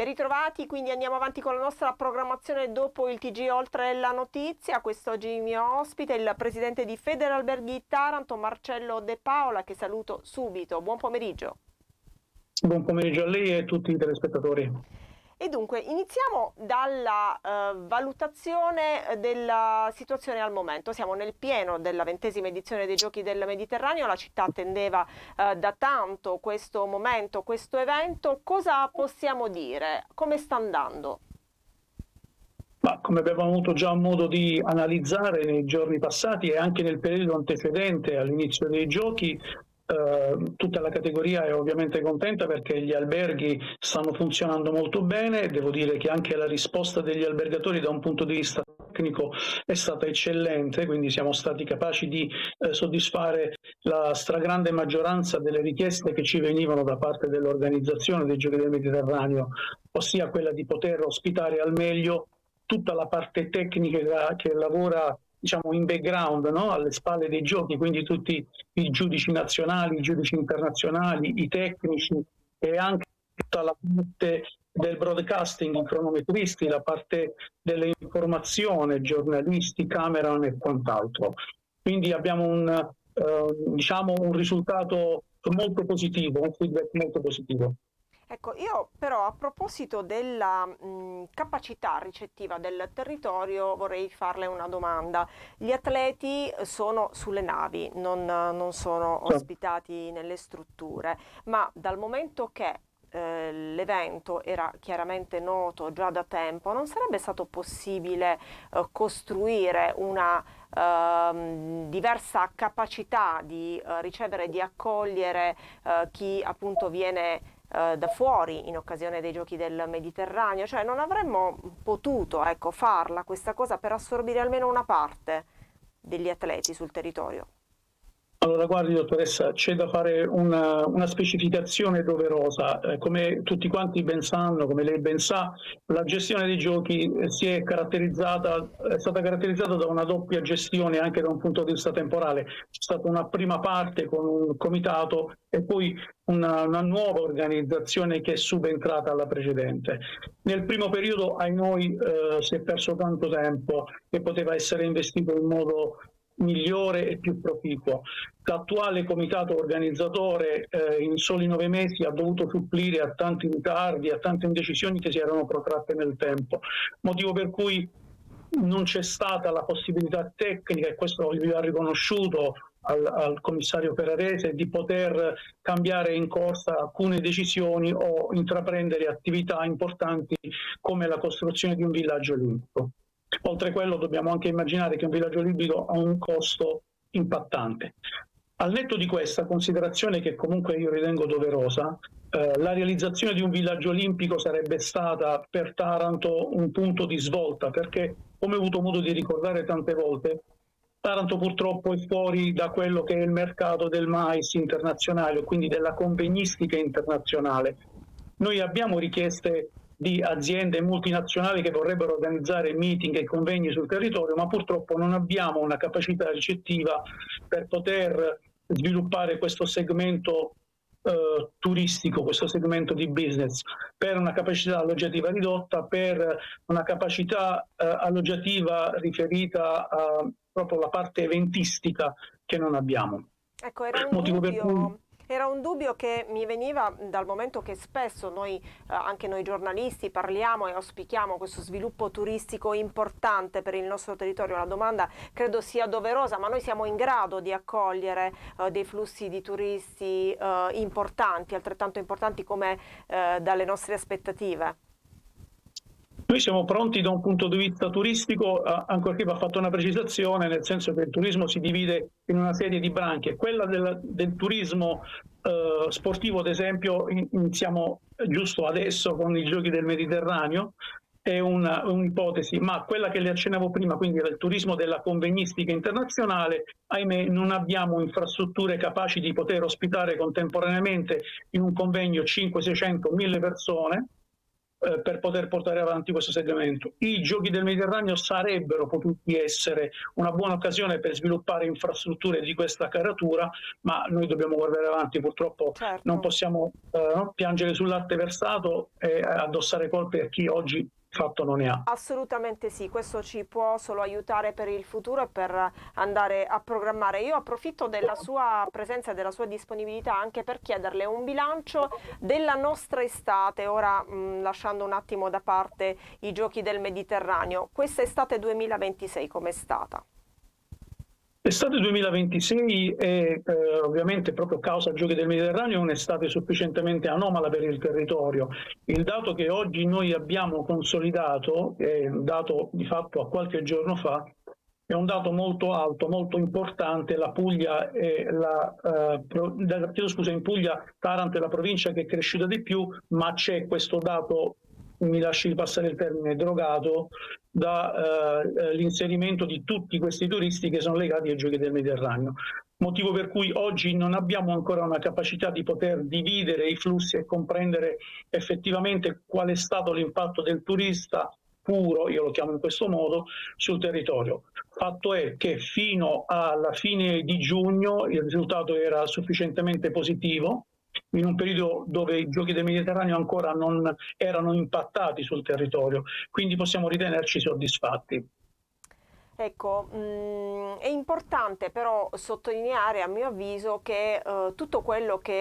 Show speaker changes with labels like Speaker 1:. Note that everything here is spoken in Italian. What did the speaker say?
Speaker 1: Ben ritrovati, quindi andiamo avanti con la nostra programmazione dopo il TG Oltre la Notizia. Quest'oggi il mio ospite è il presidente di Federalberghi Taranto, Marcello De Paola, che saluto subito. Buon pomeriggio.
Speaker 2: Buon pomeriggio a lei e a tutti i telespettatori.
Speaker 1: E dunque iniziamo dalla valutazione della situazione al momento. Siamo nel pieno della 20ª edizione dei Giochi del Mediterraneo, la città attendeva da tanto questo momento, questo evento. Cosa possiamo dire? Come sta andando?
Speaker 2: Ma come abbiamo avuto già modo di analizzare nei giorni passati e anche nel periodo antecedente all'inizio dei Giochi, tutta la categoria è ovviamente contenta perché gli alberghi stanno funzionando molto bene. Devo dire che anche la risposta degli albergatori da un punto di vista tecnico è stata eccellente, quindi siamo stati capaci di soddisfare la stragrande maggioranza delle richieste che ci venivano da parte dell'organizzazione dei Giochi del Mediterraneo, ossia quella di poter ospitare al meglio tutta la parte tecnica che lavora, diciamo, in background, no? Alle spalle dei giochi, quindi tutti i giudici nazionali, i giudici internazionali, i tecnici e anche tutta la parte del broadcasting, i cronometristi, la parte dell'informazione, giornalisti, cameraman e quant'altro. Quindi abbiamo un risultato molto positivo, un feedback molto positivo.
Speaker 1: Ecco, io però a proposito della capacità ricettiva del territorio vorrei farle una domanda. Gli atleti sono sulle navi, non sono ospitati nelle strutture, ma dal momento che l'evento era chiaramente noto già da tempo, non sarebbe stato possibile costruire una diversa capacità di ricevere e di accogliere chi appunto viene da fuori in occasione dei Giochi del Mediterraneo? Cioè non avremmo potuto, ecco, farla questa cosa per assorbire almeno una parte degli atleti sul territorio?
Speaker 2: Allora, guardi dottoressa, c'è da fare una specificazione doverosa. Come tutti quanti ben sanno, come lei ben sa, la gestione dei giochi è stata caratterizzata da una doppia gestione anche da un punto di vista temporale. C'è stata una prima parte con un comitato e poi una nuova organizzazione che è subentrata alla precedente. Nel primo periodo, ai noi, si è perso tanto tempo che poteva essere investito in modo migliore e più proficuo. L'attuale comitato organizzatore in soli 9 mesi ha dovuto supplire a tanti ritardi, a tante indecisioni che si erano protratte nel tempo, motivo per cui non c'è stata la possibilità tecnica, e questo gli va riconosciuto al commissario Ferrarese, di poter cambiare in corsa alcune decisioni o intraprendere attività importanti come la costruzione di un villaggio olimpico. Oltre a quello dobbiamo anche immaginare che un villaggio olimpico ha un costo impattante. Al netto di questa considerazione, che comunque io ritengo doverosa, la realizzazione di un villaggio olimpico sarebbe stata per Taranto un punto di svolta, perché, come ho avuto modo di ricordare tante volte, Taranto purtroppo è fuori da quello che è il mercato del mais internazionale, quindi della convegnistica internazionale. Noi abbiamo richieste di aziende multinazionali che vorrebbero organizzare meeting e convegni sul territorio, ma purtroppo non abbiamo una capacità ricettiva per poter sviluppare questo segmento turistico, questo segmento di business, per una capacità alloggiativa ridotta, per una capacità alloggiativa riferita a proprio la parte eventistica che non abbiamo.
Speaker 1: Ecco, era un dubbio che mi veniva dal momento che spesso noi, anche noi giornalisti, parliamo e auspichiamo questo sviluppo turistico importante per il nostro territorio. La domanda credo sia doverosa, ma noi siamo in grado di accogliere dei flussi di turisti importanti, altrettanto importanti come dalle nostre aspettative?
Speaker 2: Noi siamo pronti da un punto di vista turistico, ancorché va fatta una precisazione, nel senso che il turismo si divide in una serie di branche. Quella del turismo sportivo, ad esempio, iniziamo giusto adesso con i Giochi del Mediterraneo, è un'ipotesi, ma quella che le accennavo prima, quindi il turismo della convegnistica internazionale, ahimè non abbiamo infrastrutture capaci di poter ospitare contemporaneamente in un convegno 500, 600, 1000 persone. per poter portare avanti questo segmento. I Giochi del Mediterraneo sarebbero potuti essere una buona occasione per sviluppare infrastrutture di questa caratura, ma noi dobbiamo guardare avanti, purtroppo non possiamo piangere sul latte versato e addossare colpe a chi oggi fatto non ne ha.
Speaker 1: Assolutamente sì, questo ci può solo aiutare per il futuro e per andare a programmare. Io approfitto della sua presenza e della sua disponibilità anche per chiederle un bilancio della nostra estate, ora lasciando un attimo da parte i Giochi del Mediterraneo. Questa estate 2026 com'è stata?
Speaker 2: L'estate 2026 è ovviamente proprio causa Giochi del Mediterraneo un'estate sufficientemente anomala per il territorio. Il dato che oggi noi abbiamo consolidato, è un dato di fatto a qualche giorno fa, è un dato molto alto, molto importante. La Puglia è in Puglia Taranto è la provincia che è cresciuta di più, ma c'è questo dato, mi lasci passare il termine, drogato dall'inserimento di tutti questi turisti che sono legati ai Giochi del Mediterraneo. Motivo per cui oggi non abbiamo ancora una capacità di poter dividere i flussi e comprendere effettivamente qual è stato l'impatto del turista puro, io lo chiamo in questo modo, sul territorio. Fatto è che fino alla fine di giugno il risultato era sufficientemente positivo, in un periodo dove i Giochi del Mediterraneo ancora non erano impattati sul territorio, quindi possiamo ritenerci soddisfatti.
Speaker 1: Ecco, è importante però sottolineare a mio avviso che tutto quello che